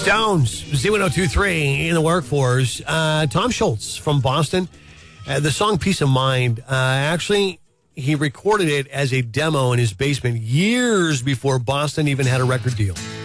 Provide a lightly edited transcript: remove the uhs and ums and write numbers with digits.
Stones, Z1023 in the workforce. Tom Schultz from Boston. The song Peace of Mind, actually, he recorded it as a demo in his basement years before Boston even had a record deal.